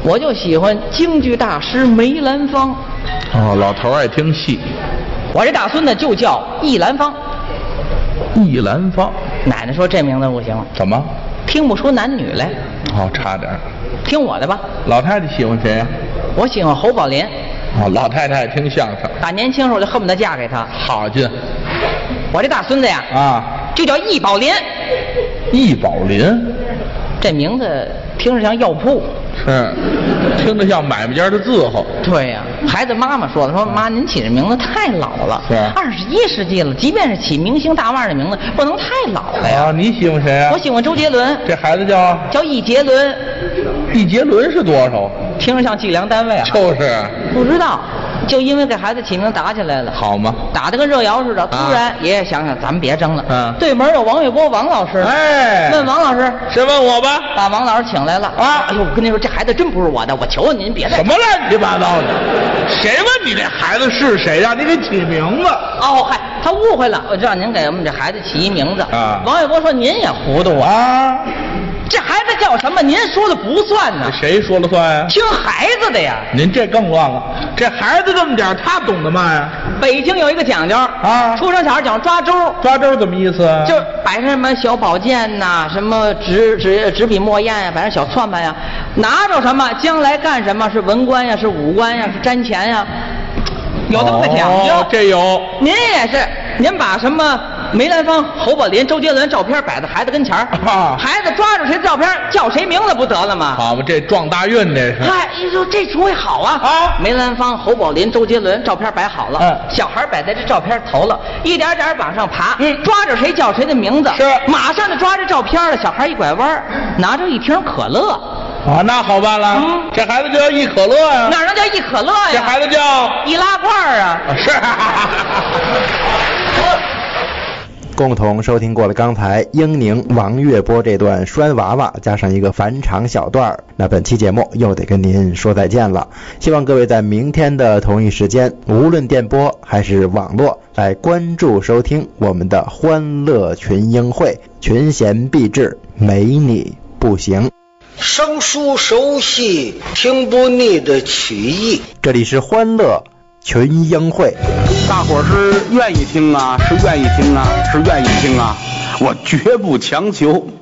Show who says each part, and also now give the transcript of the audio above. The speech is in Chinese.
Speaker 1: 我就喜欢京剧大师梅兰芳。
Speaker 2: 哦，老头爱听戏。
Speaker 1: 我这大孙子就叫易兰芳。
Speaker 2: 易兰芳。
Speaker 1: 奶奶说这名字不行。
Speaker 2: 怎么？
Speaker 1: 听不出男女来。
Speaker 2: 哦，差点。
Speaker 1: 听我的吧。
Speaker 2: 老太太喜欢谁呀？
Speaker 1: 我喜欢侯宝林。
Speaker 2: 哦，老太太爱听相声。
Speaker 1: 打年轻时候就恨不得嫁给他。
Speaker 2: 好劲。
Speaker 1: 我这大孙子呀，就叫易宝林。
Speaker 2: 易宝林，
Speaker 1: 这名字听着像药铺。
Speaker 2: 是，听着像买卖家的字号。
Speaker 1: 对呀，孩子妈妈说的，说妈您起这名字太老了。
Speaker 2: 是
Speaker 1: ，21世纪了，即便是起明星大腕的名字，不能太老了呀。
Speaker 2: 你喜欢谁啊？
Speaker 1: 我喜欢周杰伦。
Speaker 2: 这孩子叫
Speaker 1: 易杰伦。
Speaker 2: 易杰伦是多少？
Speaker 1: 听着像计量单位啊。
Speaker 2: 就是。
Speaker 1: 不知道。就因为给孩子起名打起来了，
Speaker 2: 好吗？
Speaker 1: 打得跟热窑似的。突然爷爷想想，咱们别争了。对门有王月波王老师，问王老师，
Speaker 2: 先问我吧。
Speaker 1: 把王老师请来了啊！哎呦，我跟您说，这孩子真不是我的，我求求您别再。
Speaker 2: 什么乱七八糟的？谁问你这孩子是谁让你给起名字？
Speaker 1: 哦，嗨，他误会了，我就让您给我们这孩子起一名字
Speaker 2: 啊。
Speaker 1: 王月波说您也糊涂啊。这孩子叫什么？您说的不算呢。
Speaker 2: 谁说了算呀？
Speaker 1: 听孩子的呀。
Speaker 2: 您这更乱了。这孩子这么点，他懂得嘛呀？
Speaker 1: 北京有一个讲究啊，出生小孩讲抓周。
Speaker 2: 抓周怎么意思啊？
Speaker 1: 就摆上什么小宝剑呐，什么纸笔墨砚呀，摆上小窜盘呀，拿着什么将来干什么？是文官呀，是武官呀，是瞻前呀，有这么个讲究。
Speaker 2: 这有。
Speaker 1: 您也是，您把什么？梅兰芳、侯宝林、周杰伦照片摆在孩子跟前儿，孩子抓住谁的照片叫谁名字不得了吗？
Speaker 2: 好嘛，这撞大运这是。
Speaker 1: 嗨，你说这主意好啊！梅兰芳、侯宝林、周杰伦照片摆好了，小孩摆在这照片头了，一点点往上爬，抓着谁叫谁的名字，
Speaker 2: 是
Speaker 1: 马上就抓着照片了。小孩一拐弯，拿着一瓶可乐。
Speaker 2: 啊，那好办了，这孩子就叫易可乐呀。
Speaker 1: 哪能叫易可乐呀？
Speaker 2: 这孩子叫
Speaker 1: 易拉罐啊。
Speaker 2: 是。
Speaker 3: 共同收听过了刚才英宁、王月波这段拴娃娃加上一个返场小段，那本期节目又得跟您说再见了。希望各位在明天的同一时间，无论电波还是网络，来关注收听我们的欢乐群英会，群贤毕至，没你不行。
Speaker 4: 生疏熟悉，听不腻的曲艺。
Speaker 3: 这里是欢乐群英会。
Speaker 5: 大伙儿是愿意听啊，是愿意听啊，是愿意听啊，我绝不强求。